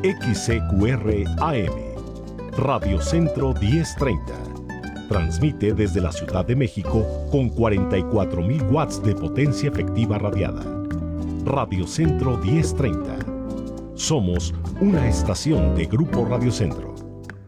XCQR AM, Radio Centro 1030. Transmite desde la Ciudad de México con 44,000 watts de potencia efectiva radiada. Radio Centro 1030. Somos una estación de Grupo Radio Centro.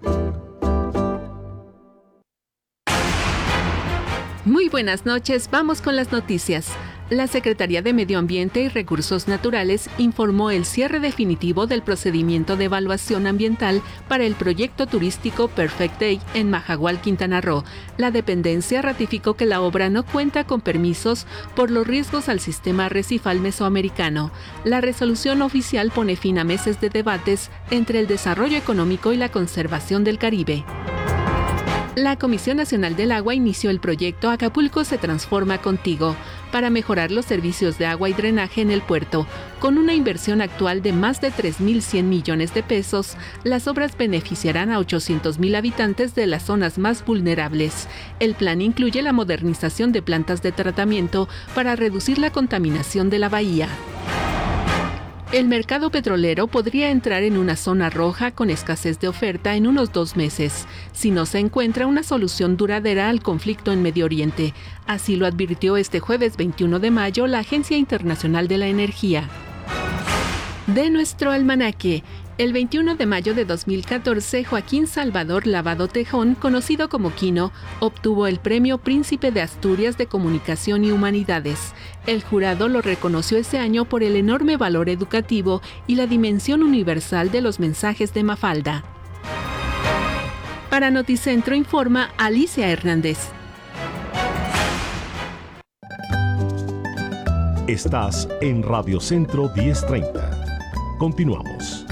Muy buenas noches, vamos con las noticias. La Secretaría de Medio Ambiente y Recursos Naturales informó el cierre definitivo del procedimiento de evaluación ambiental para el proyecto turístico Perfect Day en Majahual, Quintana Roo. La dependencia ratificó que la obra no cuenta con permisos por los riesgos al sistema arrecifal mesoamericano. La resolución oficial pone fin a meses de debates entre el desarrollo económico y la conservación del Caribe. La Comisión Nacional del Agua inició el proyecto Acapulco se transforma contigo para mejorar los servicios de agua y drenaje en el puerto. Con una inversión actual de más de 3.100 millones de pesos, las obras beneficiarán a 800,000 habitantes de las zonas más vulnerables. El plan incluye la modernización de plantas de tratamiento para reducir la contaminación de la bahía. El mercado petrolero podría entrar en una zona roja con escasez de oferta en unos 2 meses, si no se encuentra una solución duradera al conflicto en Medio Oriente. Así lo advirtió este jueves 21 de mayo la Agencia Internacional de la Energía. De nuestro almanaque. El 21 de mayo de 2014, Joaquín Salvador Lavado Tejón, conocido como Quino, obtuvo el Premio Príncipe de Asturias de Comunicación y Humanidades. El jurado lo reconoció ese año por el enorme valor educativo y la dimensión universal de los mensajes de Mafalda. Para Noticentro informa Alicia Hernández. Estás en Radio Centro 1030. Continuamos.